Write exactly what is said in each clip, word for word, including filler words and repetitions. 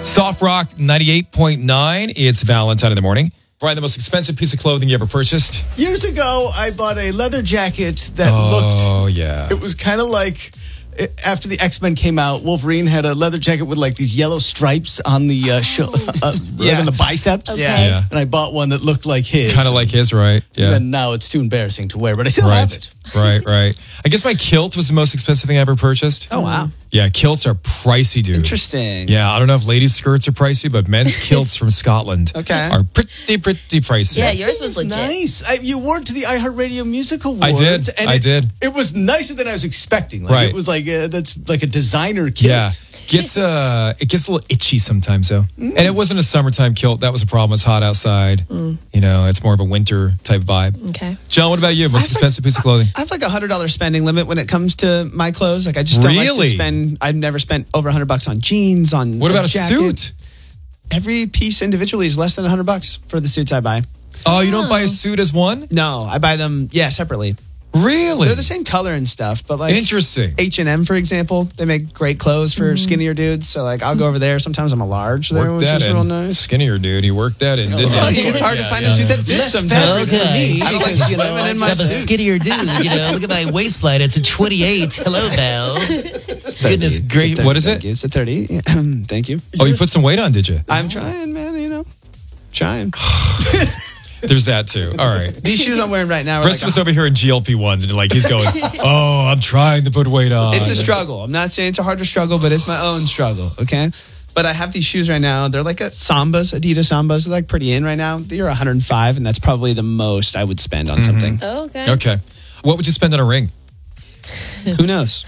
Soft Rock ninety-eight point nine. It's Valentine in the morning. Brian, the most expensive piece of clothing you ever purchased? Years ago, I bought a leather jacket that oh, looked... Oh, yeah. It was kind of like... After the X-Men came out, Wolverine had a leather jacket with like these yellow stripes on the uh, sh- uh, yeah. right on the biceps. Okay. Yeah. yeah. And I bought one that looked like his. Kind of like his, right? Yeah. And now it's too embarrassing to wear, but I still right. have it. Right, right. I guess my kilt was the most expensive thing I ever purchased. Oh, wow. Yeah, kilts are pricey, dude. Interesting. Yeah, I don't know if ladies' skirts are pricey, but men's kilts from Scotland okay. are pretty, pretty pricey. Yeah, yours was legit. Nice. I, you wore it to the iHeartRadio Music Awards. I did. And I it, did. It was nicer than I was expecting. Like, right. It was like, uh, that's like a designer kilt. Yeah. Gets uh, it gets a little itchy sometimes, though. Mm. And it wasn't a summertime kilt. That was a problem. It's hot outside. Mm. You know, it's more of a winter type vibe. Okay. John, what about you? Most expensive like, piece of clothing? I have like a one hundred dollars spending limit when it comes to my clothes. Like, I just don't really? like to spend... I've never spent over one hundred bucks on jeans, on What about a, jacket. suit? Every piece individually is less than one hundred bucks for the suits I buy. Oh, you don't buy a suit as one? No, I buy them, yeah, separately. Really? They're the same color and stuff, but like... Interesting. H and M, for example, they make great clothes for mm. skinnier dudes. So like, I'll go over there. Sometimes I'm a large there, worked which that is in. real nice. Skinnier dude. He worked that in, didn't oh, he? It's hard yeah, to find yeah, a suit yeah. that fits Less sometimes. Okay, I don't like because, you know, swimming in I my have a suit. skinnier dude. You know, look at my waistline. It's a twenty-eight. Hello, Val. Goodness Great. It's a What is Thank it? you. It's a thirty. Thank you. Oh, you put some weight on, did you? I'm trying, man. You know, trying. There's that too. All right. These shoes I'm wearing right now are Preston like was over here in G L P ones and like he's going, oh, I'm trying to put weight on. It's a struggle. I'm not saying it's a harder struggle, but it's my own struggle, okay? But I have these shoes right now. They're like a Sambas, Adidas Sambas. They're like pretty in right now. They're one hundred five, and that's probably the most I would spend on mm-hmm. something. Oh, okay. Okay. What would you spend on a ring? Who knows?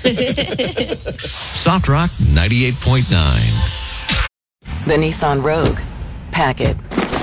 Soft Rock ninety-eight point nine. The Nissan Rogue. Pack it.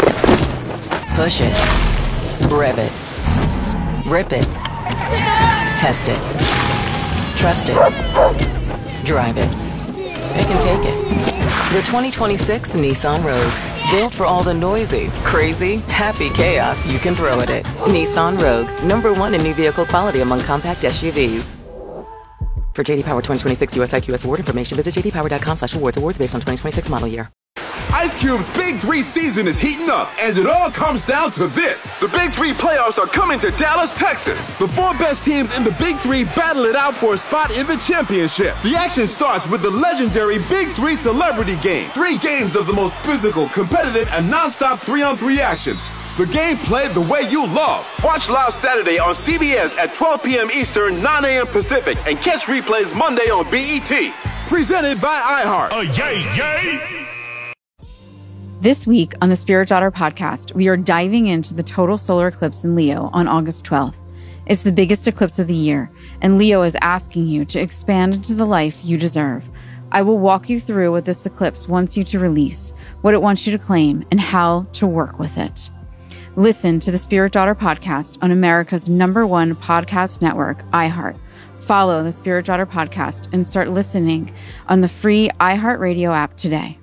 Push it. Rev it. Rip it. Test it. Trust it. Drive it. It can take it. The twenty twenty-six Nissan Rogue. Built for all the noisy, crazy, happy chaos you can throw at it. Nissan Rogue. Number one in new vehicle quality among compact S U Vs. For J D Power twenty twenty-six U S I Q S award information, visit j d power dot com slash awards. Awards based on twenty twenty-six model year. Ice Cube's Big Three season is heating up, and it all comes down to this. The Big Three playoffs are coming to Dallas, Texas. The four best teams in the Big Three battle it out for a spot in the championship. The action starts with the legendary Big Three Celebrity Game. Three games of the most physical, competitive, and non-stop three-on-three action. The game played the way you love. Watch live Saturday on C B S at twelve p.m. Eastern, nine a.m. Pacific, and catch replays Monday on B E T. Presented by iHeart. Oh, yay, yay! This week on the Spirit Daughter podcast, we are diving into the total solar eclipse in Leo on August twelfth. It's the biggest eclipse of the year, and Leo is asking you to expand into the life you deserve. I will walk you through what this eclipse wants you to release, what it wants you to claim, and how to work with it. Listen to the Spirit Daughter podcast on America's number one podcast network, iHeart. Follow the Spirit Daughter podcast and start listening on the free iHeartRadio app today.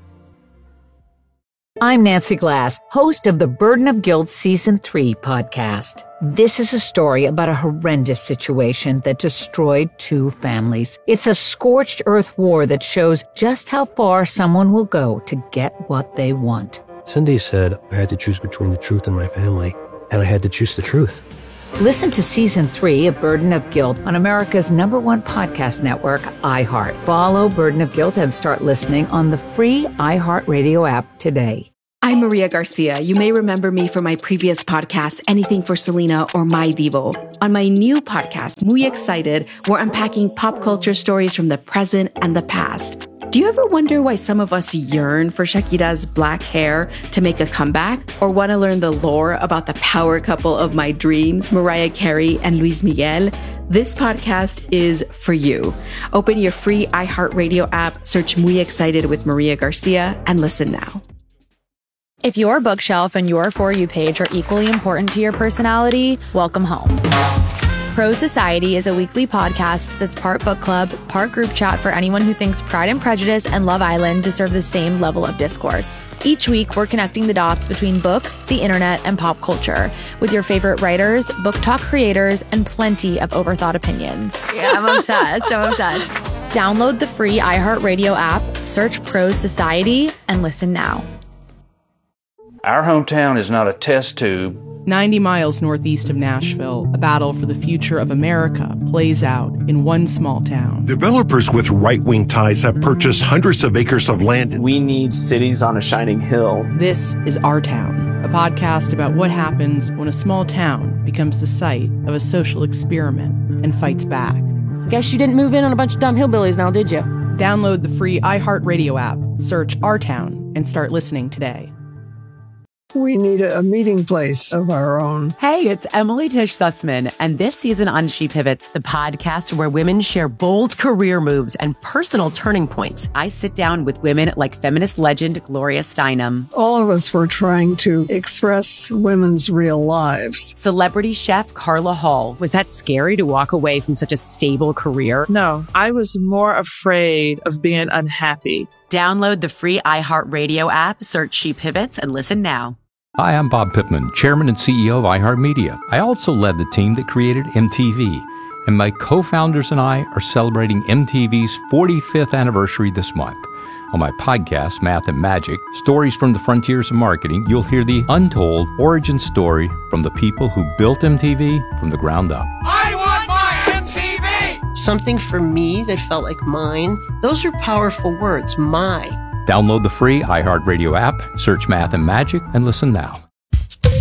I'm Nancy Glass, host of the Burden of Guilt Season three podcast. This is a story about a horrendous situation that destroyed two families. It's a scorched earth war that shows just how far someone will go to get what they want. Cindy said I had to choose between the truth and my family, and I had to choose the truth. Listen to Season three of Burden of Guilt on America's number one podcast network, iHeart. Follow Burden of Guilt and start listening on the free iHeartRadio app today. I'm Maria Garcia. You may remember me from my previous podcast, Anything for Selena or My Divo. On my new podcast, Muy Excited, we're unpacking pop culture stories from the present and the past. Do you ever wonder why some of us yearn for Shakira's black hair to make a comeback? Or want to learn the lore about the power couple of my dreams, Mariah Carey and Luis Miguel? This podcast is for you. Open your free iHeartRadio app, search Muy Excited with Maria Garcia, and listen now. If your bookshelf and your For You page are equally important to your personality, welcome home. Pro Society is a weekly podcast that's part book club, part group chat for anyone who thinks Pride and Prejudice and Love Island deserve the same level of discourse. Each week, we're connecting the dots between books, the internet, and pop culture with your favorite writers, book talk creators, and plenty of overthought opinions. Yeah, I'm obsessed. I'm obsessed. Download the free iHeartRadio app, search Pros Society, and listen now. Our hometown is not a test tube. ninety miles northeast of Nashville, a battle for the future of America plays out in one small town. Developers with right-wing ties have purchased hundreds of acres of land. We need cities on a shining hill. This is Our Town, a podcast about what happens when a small town becomes the site of a social experiment and fights back. Guess you didn't move in on a bunch of dumb hillbillies now, did you? Download the free iHeartRadio app, search Our Town, and start listening today. We need a meeting place of our own. Hey, it's Emily Tish Sussman, and this season on She Pivots, the podcast where women share bold career moves and personal turning points. I sit down with women like feminist legend Gloria Steinem. All of us were trying to express women's real lives. Celebrity chef Carla Hall. Was that scary to walk away from such a stable career? No, I was more afraid of being unhappy. Download the free iHeartRadio app, search She Pivots, and listen now. Hi, I'm Bob Pittman, Chairman and C E O of iHeartMedia. I also led the team that created M T V, and my co-founders and I are celebrating M T V's forty-fifth anniversary this month. On my podcast, Math and Magic, Stories from the Frontiers of Marketing, you'll hear the untold origin story from the people who built M T V from the ground up. I want my M T V! Something for me that felt like mine. Those are powerful words, my. Download the free iHeartRadio app, search Math and Magic, and listen now.